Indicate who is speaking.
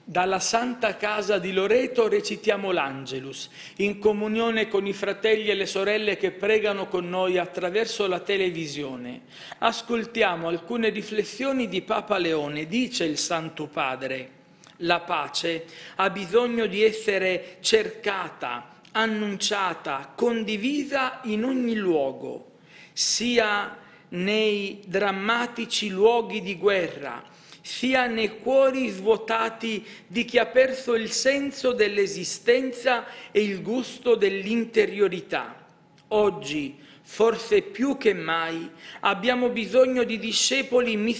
Speaker 1: Dalla Santa Casa di Loreto recitiamo l'Angelus, in comunione con i fratelli e le sorelle che pregano con noi attraverso la televisione. Ascoltiamo alcune riflessioni di Papa Leone. Dice il Santo Padre: la pace ha bisogno di essere cercata, annunciata, condivisa in ogni luogo, sia nei drammatici luoghi di guerra, sia nei cuori svuotati di chi ha perso il senso dell'esistenza e il gusto dell'interiorità. Oggi, forse più che mai, abbiamo bisogno di discepoli